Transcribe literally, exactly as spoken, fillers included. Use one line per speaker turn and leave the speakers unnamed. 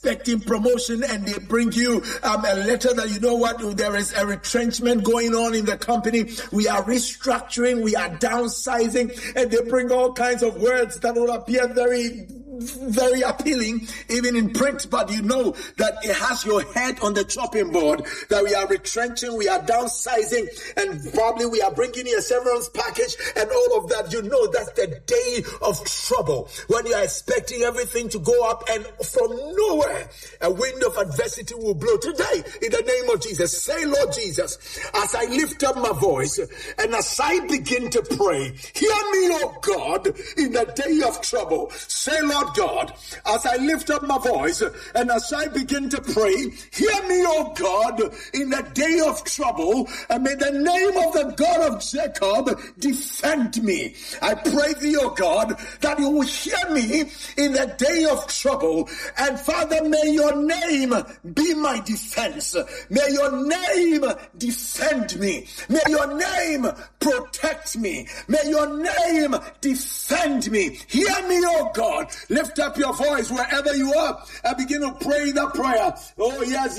expecting promotion and they bring you um, a letter that, you know what, there is a retrenchment going on in the company. We are restructuring, we are downsizing, and they bring all kinds of words that will appear very very appealing, even in print, but you know that it has your head on the chopping board, that we are retrenching, we are downsizing, and probably we are bringing you a severance package and all of that. You know that's the day of trouble, when you are expecting everything to go up and from nowhere a wind of adversity will blow. Today, in the name of Jesus, say, Lord Jesus, as I lift up my voice and as I begin to pray, hear me, oh God, in the day of trouble. Say, Lord God, as I lift up my voice and as I begin to pray, hear me, oh God, in the day of trouble, and may the name of the God of Jacob defend me. I pray thee, oh God, that you will hear me in the day of trouble, and Father, may your name be my defense. May your name defend me. May your name protect me. May your name defend me. Hear me, oh God. Lift up your voice wherever you are and begin to pray that prayer. Oh yes,